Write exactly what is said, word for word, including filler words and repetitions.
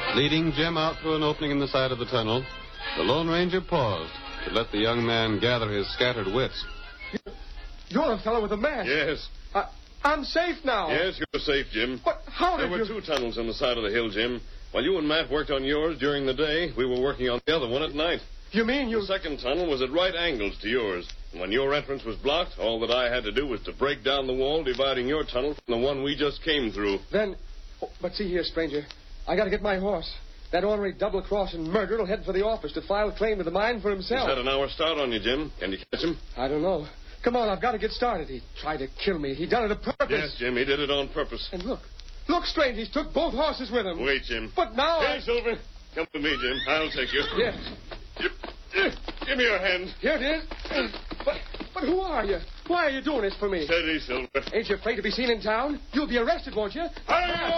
Leading Jim out through an opening in the side of the tunnel, the Lone Ranger paused to let the young man gather his scattered wits. You're the fellow with the mask. Yes. I, I'm safe now. Yes, you're safe, Jim. But how there did were you... two tunnels on the side of the hill, Jim. While you and Matt worked on yours during the day, we were working on the other one at night. You mean you... The second tunnel was at right angles to yours. And when your entrance was blocked, all that I had to do was to break down the wall dividing your tunnel from the one we just came through. Then... Oh, but see here, stranger. I gotta get my horse. That ornery double-crossing murderer'll head for the office to file claim to the mine for himself. He's had an hour start on you, Jim. Can you catch him? I don't know. Come on, I've got to get started. He tried to kill me. He done it on purpose. Yes, Jim, he did it on purpose. And look. Look, stranger, he's took both horses with him. Wait, Jim. But now Hey, I... Silver. Come with me, Jim. I'll take you. Yes. Give me your hand. Here it is. But, but who are you? Why are you doing this for me? Steady, Silver. Ain't you afraid to be seen in town? You'll be arrested, won't you? Hi-yo!